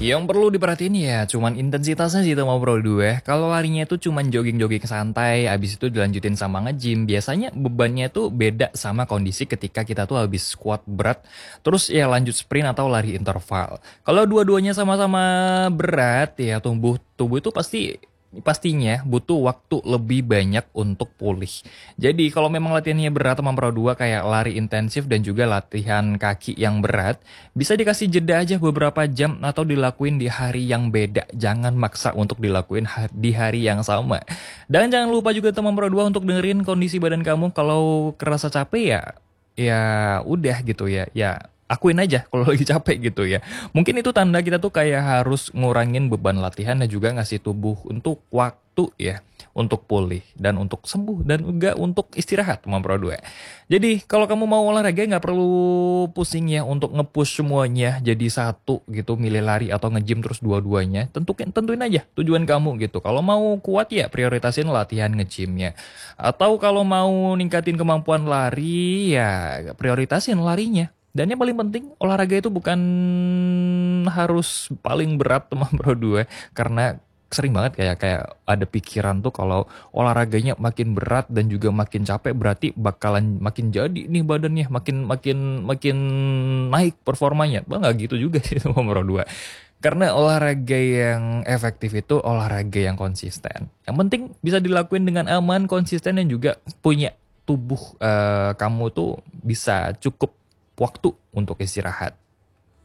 Yang perlu diperhatiin ya cuman intensitasnya sih sama Pro 2. Kalau larinya itu cuman jogging-jogging santai, habis itu dilanjutin sama nge-gym, biasanya bebannya tuh beda sama kondisi ketika kita tuh habis squat berat, terus ya lanjut sprint atau lari interval. Kalau dua-duanya sama-sama berat ya tubuh tubuh itu pastinya butuh waktu lebih banyak untuk pulih. Jadi kalau memang latihannya berat sama Pro 2 kayak lari intensif dan juga latihan kaki yang berat, bisa dikasih jeda aja beberapa jam atau dilakuin di hari yang beda. Jangan maksa untuk dilakuin di hari yang sama. Dan jangan lupa juga teman Pro 2 untuk dengerin kondisi badan kamu. Kalau kerasa capek ya udah gitu ya. Ya akuin aja kalau lagi capek gitu ya. Mungkin itu tanda kita tuh kayak harus ngurangin beban latihan dan juga ngasih tubuh untuk waktu ya untuk pulih dan untuk sembuh dan juga untuk istirahat teman Pro 2. Jadi kalau kamu mau olahraga nggak perlu pusing ya untuk nge-push semuanya jadi satu gitu, milih lari atau nge-gym terus dua-duanya. Tentuin aja tujuan kamu gitu. Kalau mau kuat ya prioritasin latihan nge-gymnya. Atau kalau mau ningkatin kemampuan lari ya prioritasin larinya. Dan yang paling penting olahraga itu bukan harus paling berat teman Bro 2 karena sering banget kayak ada pikiran tuh kalau olahraganya makin berat dan juga makin capek berarti bakalan makin jadi nih badannya makin makin makin naik performanya. Bang nggak gitu juga sih teman Bro 2. Karena olahraga yang efektif itu olahraga yang konsisten. Yang penting bisa dilakuin dengan aman, konsisten dan juga punya tubuh kamu tuh bisa cukup waktu untuk istirahat.